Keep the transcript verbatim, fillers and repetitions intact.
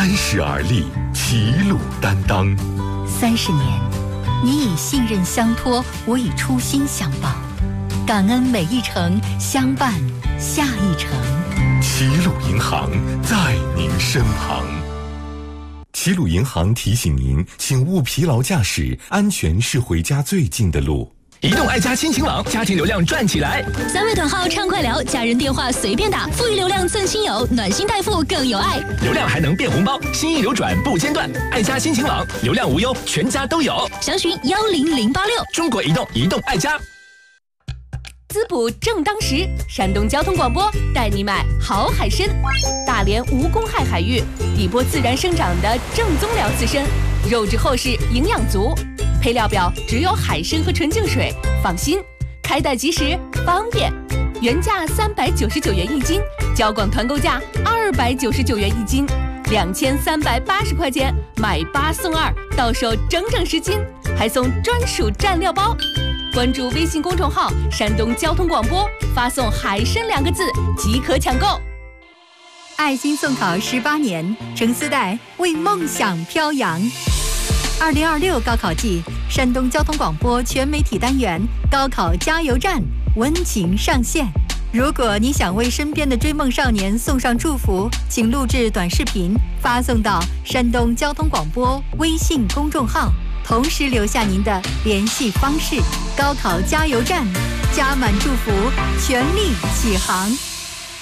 三十而立，齐鲁担当。 三十年，你以信任相托，我以初心相报，感恩每一程，相伴下一程。 齐鲁银行在您身旁。齐鲁银行提醒您，请勿疲劳驾驶，安全是回家最近的路。 移动爱家亲情网，家庭流量赚起来！ 三位短号畅快聊，家人电话随便打，富裕流量赠亲友，暖心代付更有爱。 流量还能变红包，心意流转不间断。爱家亲情网，流量无忧，全家都有。 详询幺零零八六。 中国移动，移动爱家。 滋补正当时，山东交通广播带你买好海参。大连无公害海域，底波自然生长的正宗辽刺参，肉质厚实，营养足。配料表只有海参和纯净水，放心，开袋即时，方便。原价三百九十九元一斤，交广团购价二百九十九元一斤，两千三百八十块钱买八送二，到手整整十斤，还送专属蘸料包。关注微信公众号“山东交通广播”，发送“海参”两个字即可抢购。 爱心送考十八年，橙丝带为梦想飘扬。二零二六高考季，山东交通广播全媒体单元高考加油站温情上线。如果你想为身边的追梦少年送上祝福，请录制短视频发送到山东交通广播微信公众号，同时留下您的联系方式。高考加油站，加满祝福，全力起航。